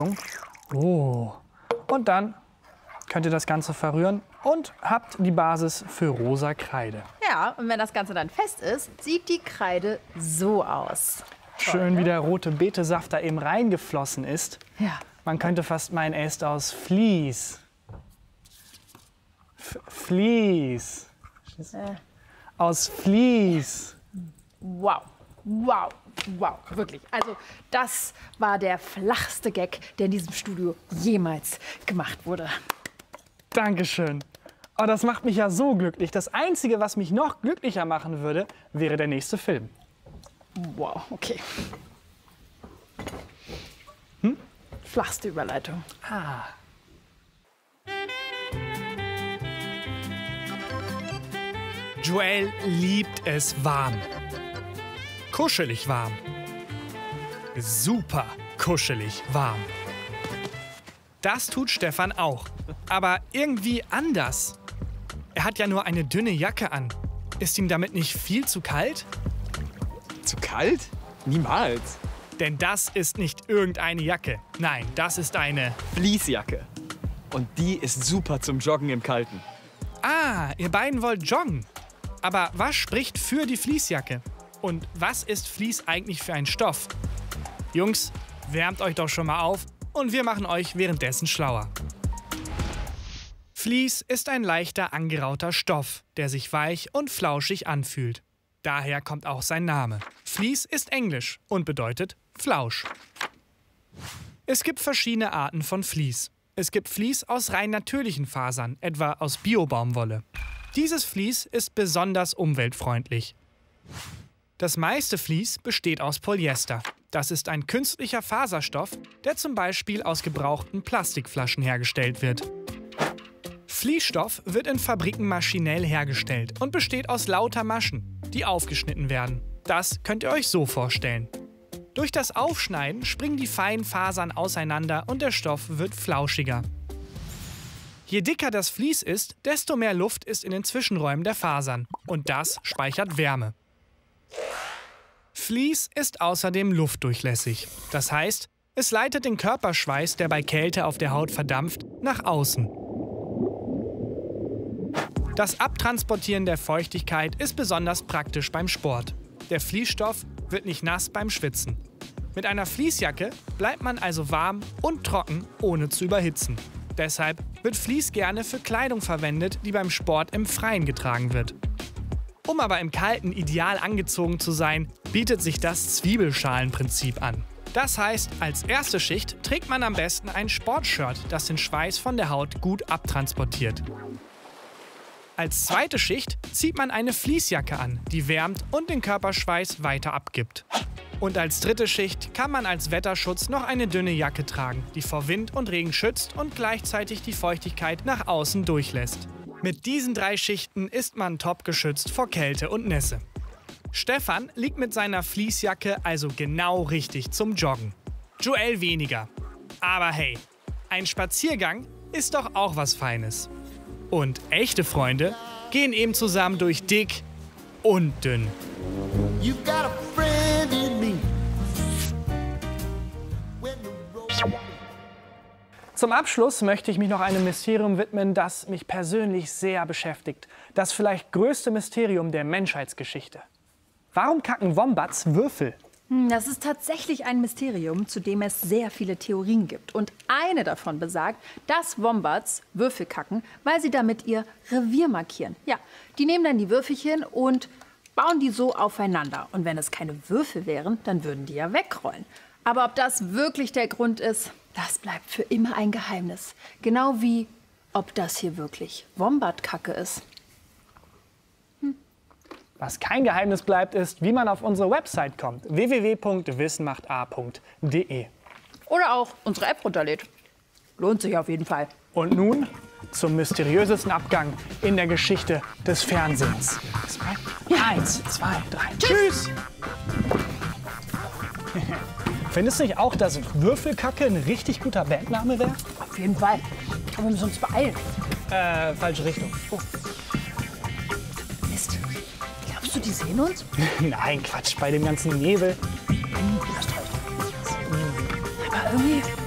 Oh. Und dann könnt ihr das Ganze verrühren und habt die Basis für rosa Kreide. Ja, und wenn das Ganze dann fest ist, sieht die Kreide so aus. Schön, wie der rote Betesaft da eben reingeflossen ist. Ja. Man könnte fast meinen, er ist aus Vlies. Vlies. Aus Vlies. Wow, wow, wow, wirklich. Also das war der flachste Gag, der in diesem Studio jemals gemacht wurde. Dankeschön. Oh, das macht mich ja so glücklich. Das Einzige, was mich noch glücklicher machen würde, wäre der nächste Film. Wow, okay. Flachste Überleitung. Ah. Joel liebt es warm. Kuschelig warm. Super kuschelig warm. Das tut Stefan auch, aber irgendwie anders. Er hat ja nur eine dünne Jacke an. Ist ihm damit nicht viel zu kalt? Zu kalt? Niemals. Denn das ist nicht irgendeine Jacke. Nein, das ist eine... Fleecejacke. Und die ist super zum Joggen im Kalten. Ah, ihr beiden wollt joggen. Aber was spricht für die Fleecejacke? Und was ist Fleece eigentlich für ein Stoff? Jungs, wärmt euch doch schon mal auf und wir machen euch währenddessen schlauer. Fleece ist ein leichter, angerauter Stoff, der sich weich und flauschig anfühlt. Daher kommt auch sein Name. Fleece ist Englisch und bedeutet Flausch. Es gibt verschiedene Arten von Fleece. Es gibt Fleece aus rein natürlichen Fasern, etwa aus Bio-Baumwolle. Dieses Fleece ist besonders umweltfreundlich. Das meiste Fleece besteht aus Polyester. Das ist ein künstlicher Faserstoff, der zum Beispiel aus gebrauchten Plastikflaschen hergestellt wird. Fleecestoff wird in Fabriken maschinell hergestellt und besteht aus lauter Maschen, die aufgeschnitten werden. Das könnt ihr euch so vorstellen. Durch das Aufschneiden springen die feinen Fasern auseinander und der Stoff wird flauschiger. Je dicker das Vlies ist, desto mehr Luft ist in den Zwischenräumen der Fasern und das speichert Wärme. Vlies ist außerdem luftdurchlässig. Das heißt, es leitet den Körperschweiß, der bei Kälte auf der Haut verdampft, nach außen. Das Abtransportieren der Feuchtigkeit ist besonders praktisch beim Sport. Der Vliesstoff wird nicht nass beim Schwitzen. Mit einer Fleecejacke bleibt man also warm und trocken, ohne zu überhitzen. Deshalb wird Vlies gerne für Kleidung verwendet, die beim Sport im Freien getragen wird. Um aber im Kalten ideal angezogen zu sein, bietet sich das Zwiebelschalenprinzip an. Das heißt, als erste Schicht trägt man am besten ein Sportshirt, das den Schweiß von der Haut gut abtransportiert. Als zweite Schicht zieht man eine Fleecejacke an, die wärmt und den Körperschweiß weiter abgibt. Und als dritte Schicht kann man als Wetterschutz noch eine dünne Jacke tragen, die vor Wind und Regen schützt und gleichzeitig die Feuchtigkeit nach außen durchlässt. Mit diesen 3 Schichten ist man top geschützt vor Kälte und Nässe. Stefan liegt mit seiner Fleecejacke also genau richtig zum Joggen. Joel weniger. Aber hey, ein Spaziergang ist doch auch was Feines. Und echte Freunde gehen eben zusammen durch dick und dünn. You got a friend in me. Zum Abschluss möchte ich mich noch einem Mysterium widmen, das mich persönlich sehr beschäftigt. Das vielleicht größte Mysterium der Menschheitsgeschichte. Warum kacken Wombats Würfel? Das ist tatsächlich ein Mysterium, zu dem es sehr viele Theorien gibt. Und eine davon besagt, dass Wombats Würfel kacken, weil sie damit ihr Revier markieren. Ja, die nehmen dann die Würfelchen und bauen die so aufeinander. Und wenn es keine Würfel wären, dann würden die ja wegrollen. Aber ob das wirklich der Grund ist, das bleibt für immer ein Geheimnis. Genau wie, ob das hier wirklich Wombatkacke ist. Was kein Geheimnis bleibt, ist, wie man auf unsere Website kommt. www.wissenmacht-a.de. Oder auch unsere App runterlädt. Lohnt sich auf jeden Fall. Und nun zum mysteriösesten Abgang in der Geschichte des Fernsehens. Ja. 1, 2, 3. Tschüss! Findest du nicht auch, dass Würfelkacke ein richtig guter Bandname wäre? Auf jeden Fall. Aber wir müssen uns beeilen. Falsche Richtung. Oh. Mist. Glaubst du, die sehen uns? Nein, Quatsch, bei dem ganzen Nebel. Du hast recht. Aber irgendwie